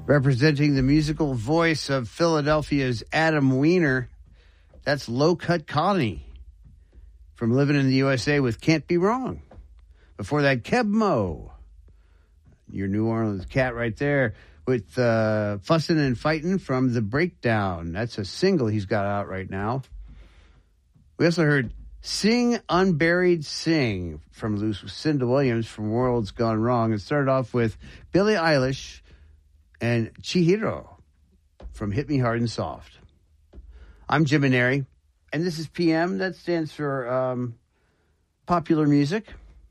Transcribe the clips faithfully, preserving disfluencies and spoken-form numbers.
Representing the musical voice of Philadelphia's Adam Weiner, that's Low Cut Connie from Living in the U S A with Can't Be Wrong. Before that, Keb Mo, your New Orleans cat right there, with uh, Fussin' and Fightin' from The Breakdown. That's a single he's got out right now. We also heard Sing Unburied Sing from Lucinda Williams from Worlds Gone Wrong. And started off with Billie Eilish and Chihiro from Hit Me Hard and Soft. I'm Jim Maneri, and this is P M. That stands for um, Popular Music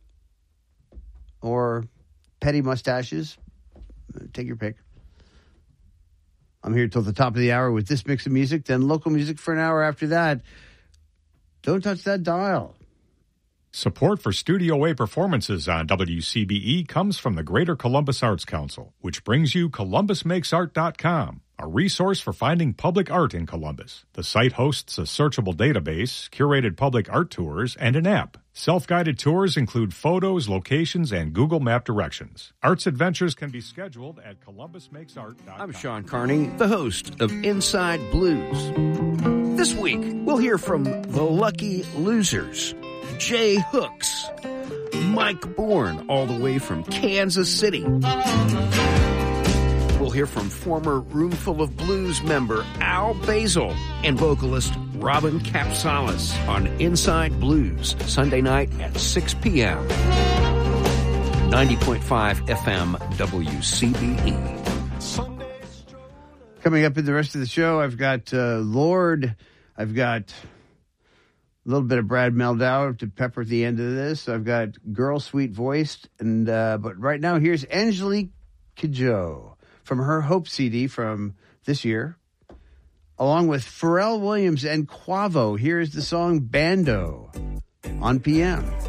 or Petty Mustaches. Take your pick. I'm here till the top of the hour with this mix of music, then local music for an hour after that. Don't touch that dial. Support for Studio A performances on W C B E comes from the Greater Columbus Arts Council, which brings you Columbus Makes Art dot com, a resource for finding public art in Columbus. The site hosts a searchable database, curated public art tours, and an app. Self-guided tours include photos, locations, and Google Map directions. Arts adventures can be scheduled at Columbus Makes Art dot com. I'm Sean Carney, the host of Inside Blues. This week, we'll hear from the Lucky Losers, Jay Hooks, Mike Bourne, all the way from Kansas City. We'll hear from former Roomful of Blues member Al Basil and vocalist Robin Capsalis on Inside Blues, Sunday night at six p.m. ninety point five F M W C B E. Coming up in the rest of the show, I've got uh, Lorde. I've got a little bit of Brad Meldau to pepper at the end of this. I've got Girl Sweet Voiced. and uh, But right now, here's Angelique Kidjo from her Hope C D from this year, along with Pharrell Williams and Quavo. Here's the song Bando on P M.